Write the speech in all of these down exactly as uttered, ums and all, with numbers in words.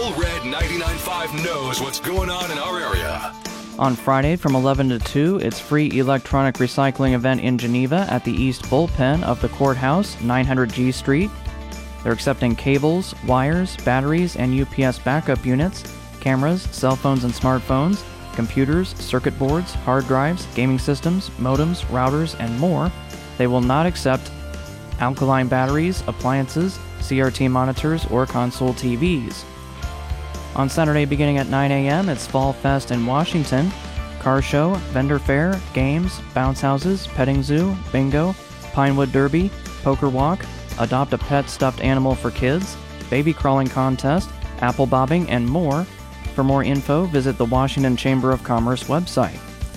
All Red ninety-nine point five knows what's going on in our area. On Friday from eleven to two, it's free electronic recycling event in Geneva at the East Bullpen of the Courthouse, nine hundred G Street. They're accepting cables, wires, batteries, and U P S backup units, cameras, cell phones and smartphones, computers, circuit boards, hard drives, gaming systems, modems, routers, and more. They will not accept alkaline batteries, appliances, C R T monitors, or console T Vs. On Saturday beginning at nine a.m., it's Fall Fest in Washington. Car show, vendor fair, games, bounce houses, petting zoo, bingo, Pinewood Derby, poker walk, adopt a pet stuffed animal for kids, baby crawling contest, apple bobbing, and more. For more info, visit the Washington Chamber of Commerce website.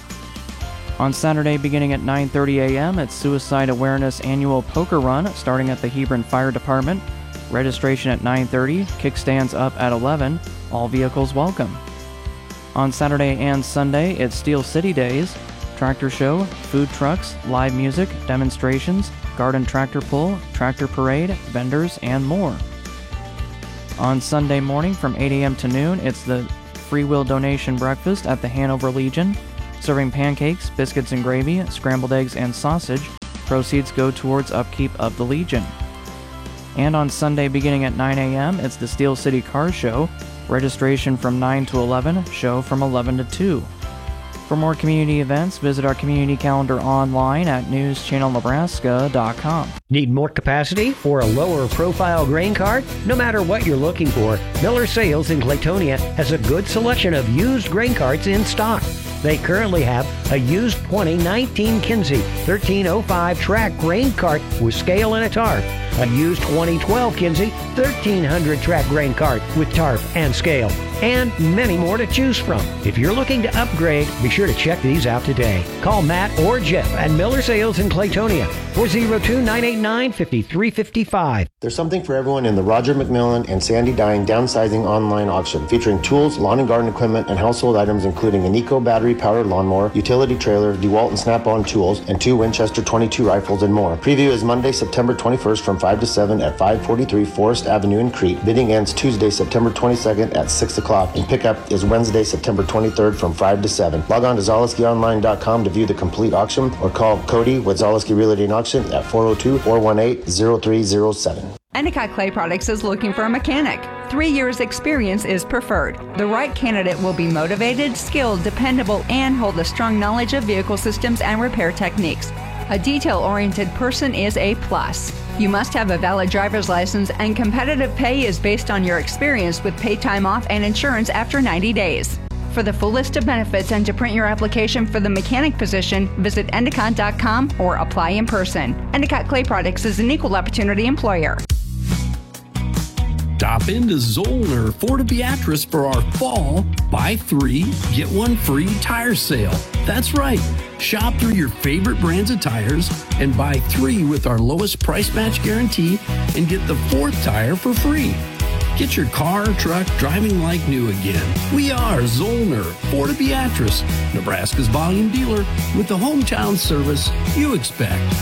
On Saturday beginning at nine thirty a.m., it's Suicide Awareness Annual Poker Run starting at the Hebron Fire Department. Registration at nine thirty, kickstands up at eleven. All vehicles welcome. On Saturday and Sunday, it's Steel City Days, tractor show, food trucks, live music, demonstrations, garden tractor pull, tractor parade, vendors, and more. On Sunday morning from eight a.m. to noon, it's the Free Will Donation Breakfast at the Hanover Legion, serving pancakes, biscuits and gravy, scrambled eggs, and sausage. Proceeds go towards upkeep of the Legion. And on Sunday beginning at nine a.m., it's the Steel City Car Show. Registration from nine to eleven, show from eleven to two. For more community events, visit our community calendar online at news channel nebraska dot com. Need more capacity or a lower profile grain cart? No matter what you're looking for, Miller Sales in Claytonia has a good selection of used grain carts in stock. They currently have a used twenty nineteen Kinsey thirteen oh five track grain cart with scale and a tarp, a used twenty twelve Kinsey thirteen hundred track grain cart with tarp and scale, and many more to choose from. If you're looking to upgrade, be sure to check these out today. Call Matt or Jeff at Miller Sales in Claytonia, four oh two, nine eight nine, five three five five. There's something for everyone in the Roger McMillan and Sandy Dine Downsizing Online Auction, featuring tools, lawn and garden equipment, and household items including an Eco battery-powered lawnmower, utility trailer, DeWalt and Snap-on tools, and two Winchester twenty-two rifles and more. Preview is Monday, September twenty-first from five to seven at five forty-three Forest Avenue in Crete. Bidding ends Tuesday, September twenty-second at six o'clock, and pickup is Wednesday, September twenty-third from five to seven. Log on to Zaleski Online dot com to view the complete auction, or call Cody with Zaleski Realty and Auction at four oh two, four one eight, oh three oh seven. Endicott Clay Products is looking for a mechanic. Three years experience is preferred. The right candidate will be motivated, skilled, dependable, and hold a strong knowledge of vehicle systems and repair techniques. A detail-oriented person is a plus. You must have a valid driver's license, and competitive pay is based on your experience with paid time off and insurance after ninety days. For the full list of benefits and to print your application for the mechanic position, visit endicott dot com or apply in person. Endicott Clay Products is an equal opportunity employer. Stop into Zollner Fort Beatrice for our fall buy three, get one free tire sale. That's right. Shop through your favorite brands of tires and buy three with our lowest price match guarantee and get the fourth tire for free. Get your car or truck driving like new again. We are Zollner Fort Beatrice, Nebraska's volume dealer with the hometown service you expect.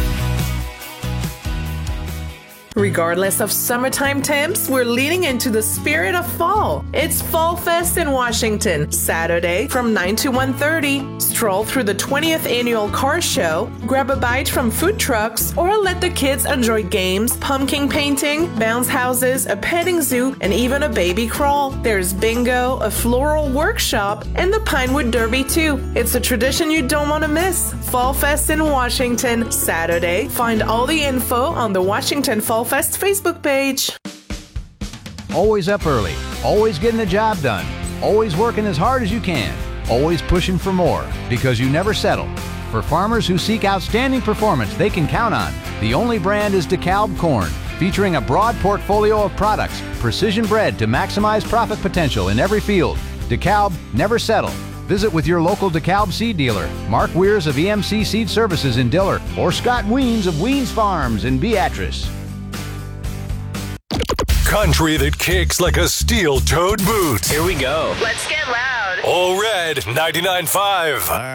Regardless of summertime temps, we're leaning into the spirit of fall. It's Fall Fest in Washington, Saturday from nine to one thirty. Stroll through the twentieth annual car show, grab a bite from food trucks, or let the kids enjoy games, pumpkin painting, bounce houses, a petting zoo, and even a baby crawl. There's bingo, a floral workshop, and the Pinewood Derby too. It's a tradition you don't want to miss. Fall Fest in Washington, Saturday. Find all the info on the Washington Fall Fest Facebook page. Always up early, always getting the job done, always working as hard as you can, always pushing for more, because you never settle. For farmers who seek outstanding performance they can count on, the only brand is DeKalb Corn, featuring a broad portfolio of products, precision bred to maximize profit potential in every field. DeKalb, never settle. Visit with your local DeKalb seed dealer, Mark Weirs of E M C Seed Services in Diller, or Scott Weens of Weens Farms in Beatrice. Country that kicks like a steel-toed boot. Here we go. Let's get loud. All Red ninety-nine point five.